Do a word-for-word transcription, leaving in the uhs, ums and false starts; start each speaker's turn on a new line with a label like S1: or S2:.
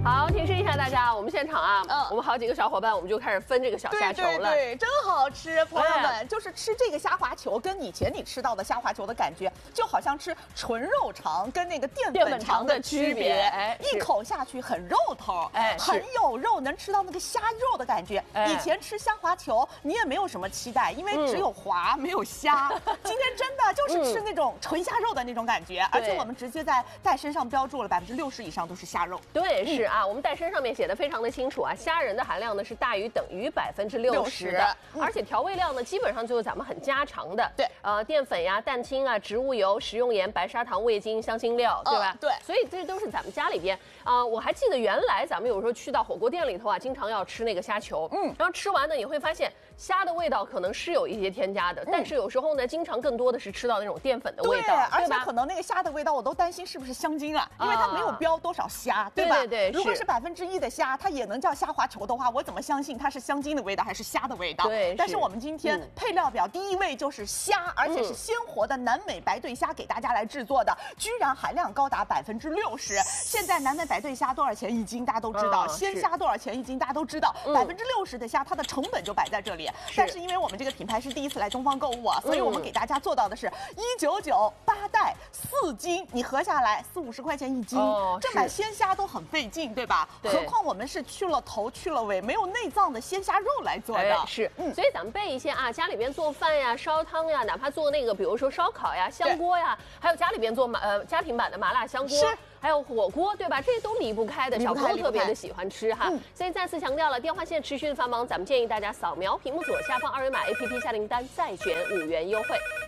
S1: 好，提示一下大家，我们现场啊，
S2: 嗯
S1: 我们好几个小伙伴，我们就开始分这个小虾球了。
S2: 对对对，真好吃，朋友们，
S1: 哎
S2: 就是吃这个虾滑球，跟以前你吃到的虾滑球的感觉，就好像吃纯肉肠跟那个淀
S1: 淀粉
S2: 粉肠的
S1: 肠的区别
S2: 区别。
S1: 哎是
S2: 一口下去很肉头，
S1: 哎是
S2: 很有肉，能吃到那个虾肉的感觉。
S1: 哎
S2: 以前吃虾滑球，你也没有什么期待，因为
S1: 嗯
S2: 只有滑没有虾。今天真的就是吃那种纯虾肉的那种感觉，而且我们直接在袋身上标注了百分之六十以上都是虾肉。
S1: 对，是啊，我们袋身上面写的非常的清楚啊，虾仁的含量呢是大于等于百分之六十的，
S2: 60嗯
S1: 而且调味料呢基本上就是咱们很家常的，
S2: 对
S1: 呃，淀粉呀、蛋清啊、植物油、食用盐、白砂糖、味精、香辛料，对吧？
S2: 嗯对
S1: 所以这都是咱们家里边啊、呃我还记得原来咱们有时候去到火锅店里头啊，经常要吃那个虾球，
S2: 嗯
S1: 然后吃完呢，你会发现虾的味道可能是有一些添加的，
S2: 嗯
S1: 但是有时候呢，经常更多的是吃到那种淀粉的味
S2: 对，
S1: 道，
S2: 而且
S1: 对吧？
S2: 可能那个虾的味道，我都担心是不是香精啊，因为它没有标多少虾，
S1: 对
S2: 吧？
S1: 对对
S2: 如果
S1: 是
S2: 是百分之一的虾，它也能叫虾滑球的话，我怎么相信它是香精的味道还是虾的味道？
S1: 对是
S2: 但是我们今天
S1: 嗯
S2: 配料表第一位就是虾，而且是鲜活的南美白对虾给大家来制作的，居然含量高达百分之六十。现在南美白对虾多少钱一斤，大家都知道；
S1: 嗯
S2: 鲜虾多少钱一斤，大家都知道。
S1: 嗯
S2: 百分之六十的虾，它的成本就摆在这里。但是因为我们这个品牌是第一次来东方购物啊，所以我们给大家做到的是一九九八袋四斤，你合下来四五十块钱一斤，
S1: 哦
S2: 这
S1: 是
S2: 买鲜虾都很费劲，对吧？
S1: 对
S2: 何况我们是去了头去了尾，没有内脏的鲜虾肉来做的。
S1: 哎，是，
S2: 嗯
S1: 所以咱们备一些啊，家里边做饭呀、烧汤呀，哪怕做那个，比如说烧烤呀、香锅呀，还有家里边做麻呃家庭版的麻辣香锅
S2: 是，
S1: 还有火锅，对吧？这些都离不开的，小
S2: 离不开
S1: 朋友特别的
S2: 离不开
S1: 喜欢吃哈
S2: 嗯。
S1: 所以再次强调了，电话线持续的繁忙，咱们建议大家扫描屏幕左下方二维码 A P P 下订单，再卷五元优惠。